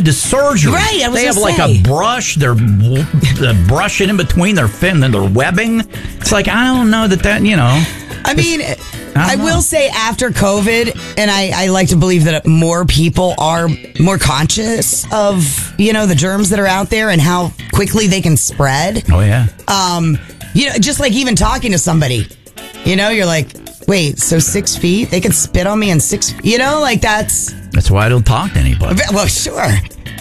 to surgery. Right, I was They have gonna like say. a brush. They're brushing in between their fin and their webbing. It's like, I don't know that, you know. I mean, I know. will say after COVID, and I like to believe that more people are more conscious of, you know, the germs that are out there and how quickly they can spread. Oh, yeah. You know, just like even talking to somebody, you know, you're like, wait, so 6 feet? They can spit on me in 6 feet? You know, like that's why I don't talk to anybody. well, sure.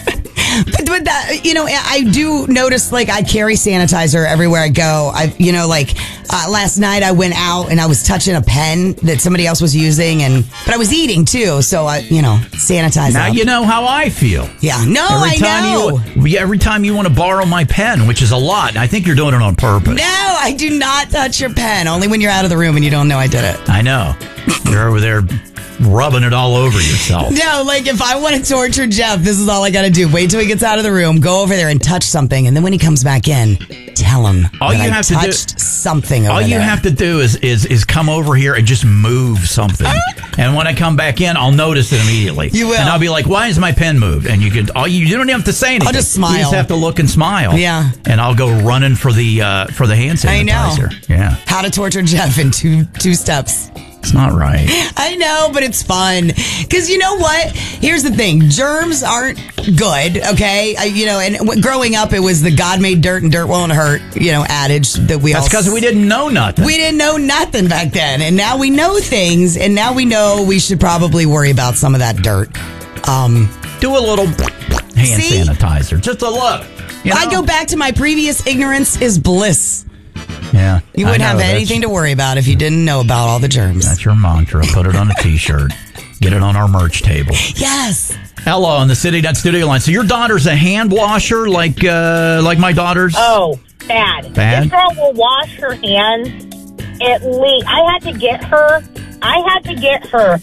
But that, you know, I do notice, like, I carry sanitizer everywhere I go. You know, like, last night I went out and I was touching a pen that somebody else was using, but I was eating too, so I, you know, sanitize Now up. you know how I feel. Yeah, no, I know. Every time you want to borrow my pen, which is a lot, and I think you're doing it on purpose. No, I do not touch your pen. Only when you're out of the room and you don't know I did it. I know. You're over there rubbing it all over yourself. No, like if I want to torture Jeff, this is all I got to do. Wait till he gets out of the room, go over there and touch something, and then when he comes back in, tell him All that you I have to touched something over All you there. have to do is come over here and just move something. And when I come back in, I'll notice it immediately. You will. And I'll be like, why is my pen moved? And you don't even have to say anything. I'll just smile. You just have to look and smile. Yeah. And I'll go running for the hand sanitizer. I know. Yeah. How to torture Jeff in two steps. It's not right. I know, but it's fun. Because you know what? Here's the thing. Germs aren't good, okay? And growing up, it was the God made dirt and dirt won't hurt, adage that we all... That's because we didn't know nothing. We didn't know nothing back then. And now we know things, and now we know we should probably worry about some of that dirt. Do a little hand sanitizer. Just a look. I go back to my previous ignorance is bliss. Yeah. You wouldn't have anything to worry about if you didn't know about all the germs. That's your mantra. Put it on a t-shirt. Get it on our merch table. Yes. Hello on the CityNet studio line. So your daughter's a hand washer like my daughter's? Oh, bad. This girl will wash her hands at least. I had to get her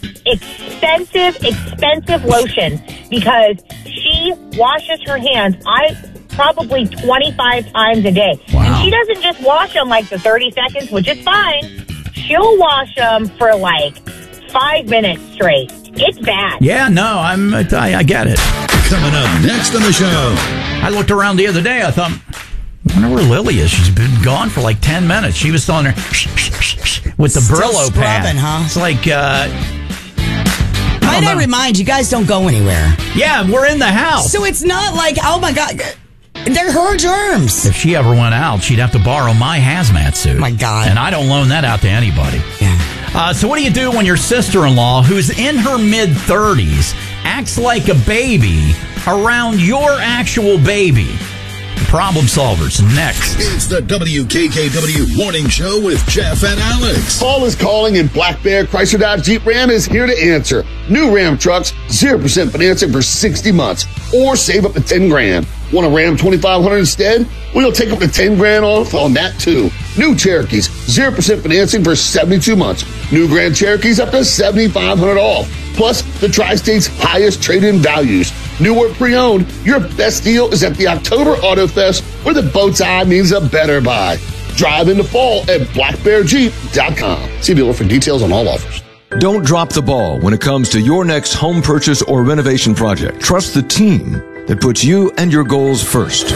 expensive lotion because she washes her hands. Probably 25 times a day. Wow. And she doesn't just wash them like the 30 seconds, which is fine. She'll wash them for like 5 minutes straight. It's bad. Yeah, no, I get it. Coming up next on the show. I looked around the other day. I thought, I wonder where Lily is. She's been gone for like 10 minutes. She was still in there with the Still Brillo pad. scrubbing, huh? It's like, Might I remind you guys don't go anywhere. Yeah, we're in the house. So it's not like, oh my God, they're her germs. If she ever went out, she'd have to borrow my hazmat suit. Oh my God. And I don't loan that out to anybody. Yeah. So what do you do when your sister-in-law, who's in her mid-30s, acts like a baby around your actual baby? Problem Solvers next. It's the WKKW Morning Show with Jeff and Alex. Paul is calling, and Black Bear Chrysler Dodge Jeep Ram is here to answer. New Ram trucks, 0% financing for 60 months, or save up to 10 grand. Want a Ram 2500 instead? We'll take up to 10 grand off on that too. New Cherokees, 0% financing for 72 months. New Grand Cherokees up to 7,500 off. Plus, the Tri-State's highest trade-in values. New or pre-owned, your best deal is at the October Auto Fest, where the bow tie means a better buy. Drive into fall at blackbearjeep.com. See dealer for details on all offers. Don't drop the ball when it comes to your next home purchase or renovation project. Trust the team that puts you and your goals first.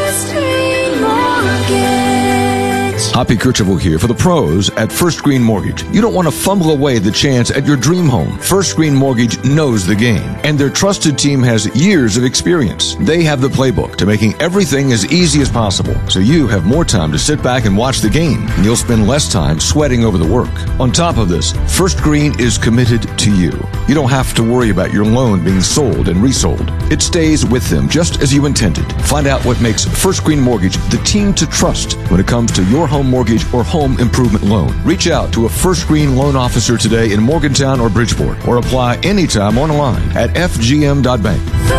Hoppy Kercheval here for the pros at First Green Mortgage. You don't want to fumble away the chance at your dream home. First Green Mortgage knows the game, and their trusted team has years of experience. They have the playbook to making everything as easy as possible, so you have more time to sit back and watch the game, and you'll spend less time sweating over the work. On top of this, First Green is committed to you. You don't have to worry about your loan being sold and resold. It stays with them just as you intended. Find out what makes First Green Mortgage the team to trust when it comes to your home mortgage or home improvement loan. Reach out to a First Green loan officer today in Morgantown or Bridgeport, or apply anytime online at fgm.bank.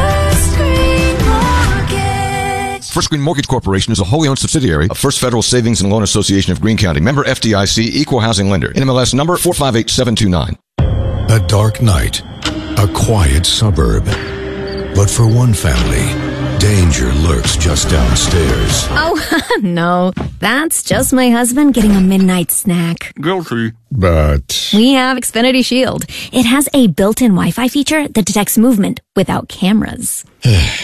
First Green Mortgage Corporation is a wholly owned subsidiary of First Federal Savings and Loan Association of Greene County. Member FDIC, Equal Housing Lender. NMLS number 458729. A dark night, a quiet suburb. But for one family, danger lurks just downstairs. Oh, no. That's just my husband getting a midnight snack. Guilty. But We have Xfinity Shield. It has a built-in Wi-Fi feature that detects movement without cameras.